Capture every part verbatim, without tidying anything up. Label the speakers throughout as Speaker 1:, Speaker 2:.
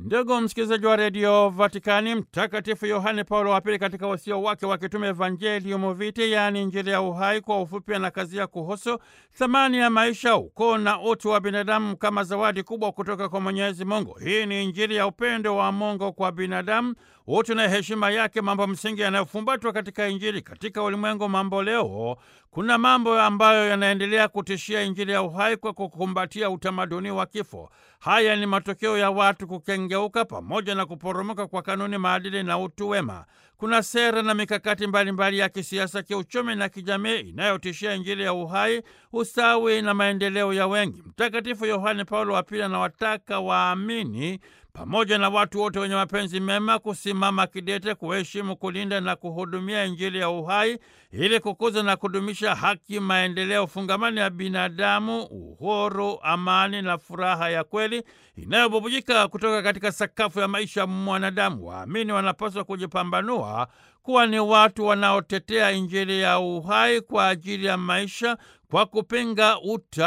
Speaker 1: Ndugu msikilizaji wa redio Vatikani, Mtakatifu Yohane Paulo wa Pili katika wasia wake wa kitume Evangelium Vitae, yaani Injili ya uhai, kwa ufupi anakazia kuhusu thamani ya maisha, ukoo na utu wa binadamu kama zawadi kubwa kutoka kwa Mwenyezi Mungu. Hii ni Injili ya upendo wa Mungu kwa binadamu, utu na heshima yake, mambo msingi yanayofumbatwa katika Injili. Katika ulimwengu mambo leo, kuna mambo ambayo yanaendelea kutishia Injili ya uhai kwa kukumbatia utamaduni wa kifo. Haya ni matokeo ya watu kukengeuka pamoja na kuporomoka kwa kanuni, maadili na utu wema. Kuna sera na mikakati mbalimbali mbali ya kisiasa, kiuchumi na kijamii inayotishia Injili ya uhai, ustawi na maendeleo ya wengi. Mtakatifu Yohane Paulo wa Pili anawataka waamini pamoja na watu wote wenye mapenzi mema kusimama kidete, kuheshimu, kulinda na kuhudumia Injili ya uhai ili kukuza na kudumisha haki, maendeleo fungamani ya binadamu, uhuru, amani na furaha ya kweli inayobubujika kutoka katika sakafu ya maisha mwanadamu. Waamini wanapaswa kujipambanua kuwa ni watu wanaotetea Injili ya uhai kwa ajili ya maisha kwa kupinga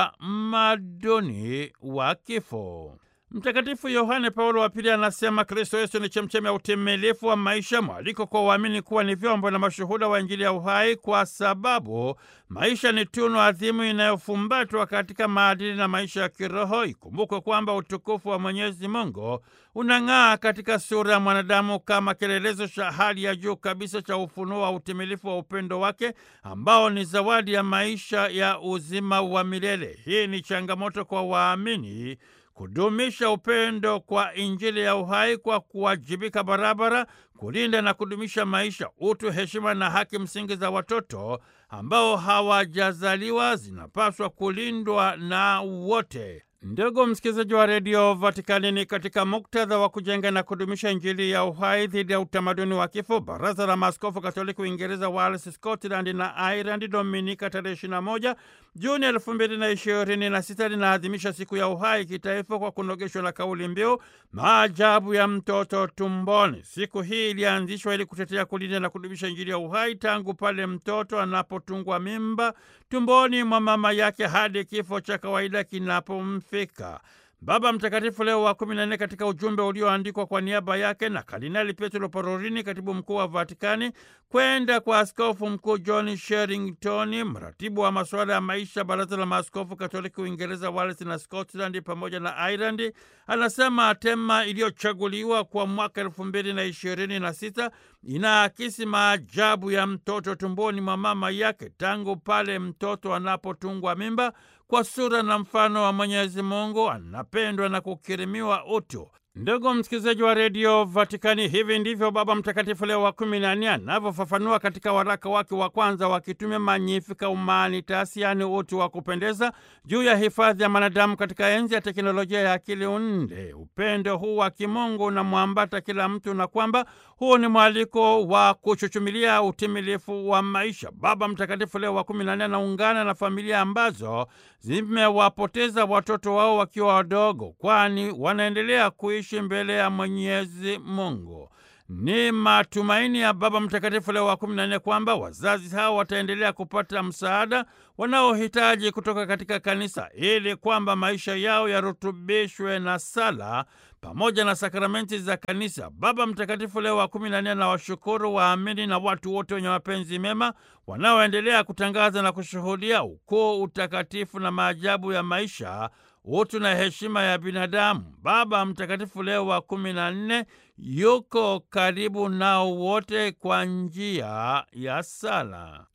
Speaker 1: utamaduni wa kifo. Mtakatifu Yohane Paulo wa Pili anasema Kristo Yesu ni chemchemi ya utimilifu wa maisha, mwaliko kwa waamini kuwa ni vyombo na mashuhuda wa Injili ya uhai, kwa sababu maisha ni tunu adhimu inayofumbatwa katika maadili na maisha ya kiroho. Ikumbukwe kwamba utukufu wa Mwenyezi Mungu unang'aa katika sura ya mwanadamu kama kielelezo cha hali ya juu kabisa cha ufunuo wa utimilifu wa upendo wake, ambao ni zawadi ya maisha ya uzima wa milele. Hii ni changamoto kwa waamini kudumisha upendo kwa Injili ya uhai kwa kuwajibika barabara, kulinda na kudumisha maisha, utu, heshima na haki msingi za watoto ambao hawajazaliwa zinapaswa kulindwa na wote. Ndugu msikilizaji wa redio Vatikani, ni katika muktadha wa kujenga na kudumisha Injili ya uhai dhidi ya utamaduni wa kifo, Baraza la Maaskofu Katoliki Uingereza, Wales, Scotland na Ireland, Dominika tarehe ishirini na moja Juni elfu mbili na ishirini na sita linaadhimisha siku ya uhai kitaifa kwa kunogeshwa na kauli mbiu maajabu ya mtoto tumboni. Siku hii ilianzishwa ili kutetea, kulinda na kudumisha Injili ya uhai tangu pale mtoto anapotungwa mimba tumboni mwa mama yake hadi kifo cha kawaida kinapomfika. Baba Mtakatifu Leo wa kumi na nne katika ujumbe ulioandikwa kwa niaba yake na Kardinali Pietro Parolin, katibu mkuu wa Vatikani, kwenda kwa Askofu Mkuu John Sherrington, mratibu wa masuala ya maisha, Baraza la Maaskofu Katoliki Uingereza, Wales na Scotland pamoja na Ireland, anasema tema iliyochaguliwa kwa mwaka elfu mbili na ishirini na sita inaakisi maajabu ya mtoto tumboni mwa mama yake tangu pale mtoto anapotungwa mimba kwa sura na mfano wa Mwenyezi Mungu, anapendwa na kukirimiwa utu. Ndugu msikilizaji wa redio Vatikani, hivi ndivyo Baba Mtakatifu Leo wa kumi na nne anavyofafanua katika waraka wake wa kwanza wa kitume Magnificat Humanitas, yaani utu wa kupendeza, juu ya hifadhi ya mwanadamu katika enzi ya teknolojia ya akili unde. Upendo huu wa kimungu unamwambata kila mtu na kwamba huu ni mwaliko wa kuchuchumilia utimilifu wa maisha. Baba Mtakatifu Leo wa kumi na nne anaungana na familia ambazo zimewapoteza watoto wao wakiwa wadogo, kwani wanaendelea kuishi mbele ya Mwenyezi Mungu. Ni matumaini ya Baba Mtakatifu Leo wa kumi na nne kwamba wazazi hao wataendelea kupata msaada wanaohitaji kutoka katika kanisa ili kwamba maisha yao yarutubishwe na sala pamoja na sakramenti za kanisa. Baba Mtakatifu Leo wa kumi na nne anawashukuru waamini na watu wote wenye mapenzi mema wanaoendelea kutangaza na kushuhudia ukuu, utakatifu na maajabu ya maisha, utu na heshima ya binadamu. Baba Mtakatifu Leo wa kumi na nne yuko karibu nao wote kwa njia ya sala.